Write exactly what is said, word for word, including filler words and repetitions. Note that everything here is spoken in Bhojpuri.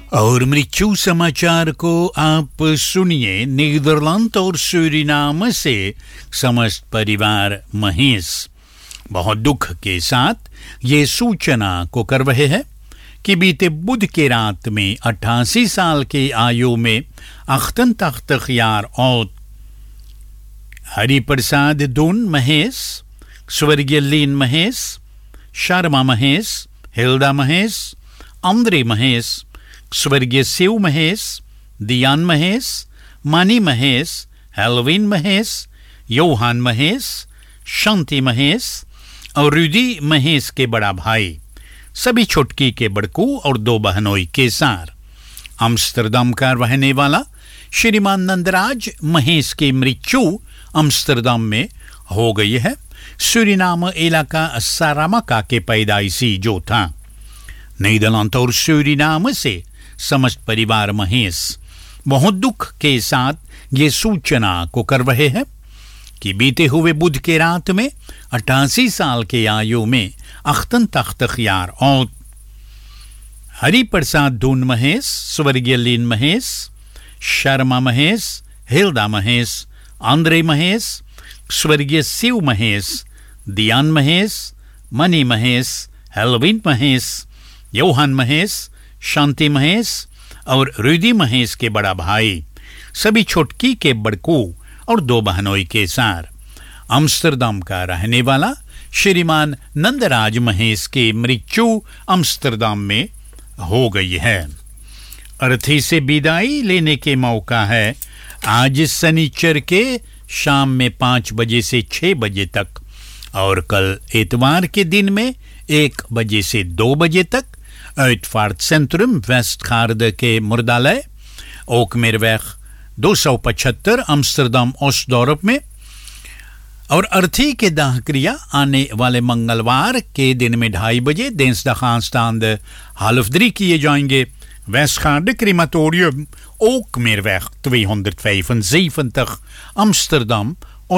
और मृत्यु समाचार को आप सुनिए नीदरलैंड और सूरीनाम से समस्त परिवार महेश बहुत दुख के साथ ये सूचना को कर रहे हैं कि बीते बुध के रात में अट्ठासी साल के आयु में अख्तन तख्तखियार और हरिप्रसाद दून महेश, स्वर्गीय लीन महेश, शर्मा महेश, हिल्दा महेश, अंद्रे महेश, स्वर्गीय शिव महेश, दियान महेश, मानी महेश, हेलोविन महेश, योहान महेश, शांति महेश और रुदी महेश के बड़ा भाई, सभी छोटकी के बड़कू और दो बहनोई के सार अम्स्टरडम का रहने वाला श्रीमान नंदराज महेश की मृत्यु अम्स्टरडम में हो गई है। सूरीनाम इलाका सारामाका के पैदाइशी जो था। नीदरलैंड और सूरीनाम से समस्त परिवार महेश बहुत दुख के साथ ये सूचना को कर रहे हैं कि बीते हुए बुध के रात में अट्ठासी साल के आयु में अख्तन तख्तखियार और हरिप्रसाद दून महेश, स्वर्गीय लीन महेश, शर्मा महेश, हिल्दा महेश, आंद्रे महेश, स्वर्गीय शिव महेश, दियान महेश, मनी महेश, हेलोविन महेश, योहान महेश, शांति महेश और रुदी महेश के बड़ा भाई, सभी छोटकी के बड़कू और दो बहनोई के सार अम्स्टरडम का रहने वाला श्रीमान नंदराज महेश की मृत्यु अम्स्टरडम में हो गई है। अर्थी से विदाई लेने के मौका है आज शनिचर के शाम में पाँच बजे से छह बजे तक और कल इतवार के दिन में एक बजे से दो बजे तक uitvaart centrum Westgaarde के मुर्दालय ओकमेरवेग दो सौ पचहत्तर अम्स्टरडम ओस्टडोर्प में और अर्थी के दाह क्रिया आने वाले मंगलवार के दिन में ढाई बजे दिnsdag half drie किए जाएंगे। Westgaarde crematorium ओकमेरवेग tweehonderdvijfenzeventig Amsterdam